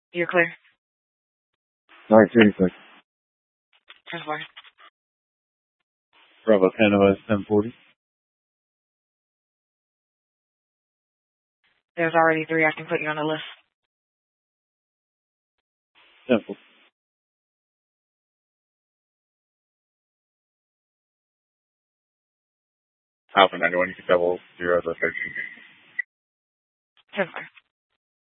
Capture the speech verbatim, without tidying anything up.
You're clear. nine thirty-six. ten four. Bravo ten O S ten forty. There's already three. I can put you on the list. Simple. Alpha ninety-one, you can double zero the thirteen. ten four.